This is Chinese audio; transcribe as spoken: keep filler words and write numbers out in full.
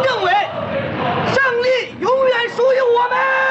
政委，胜利永远属于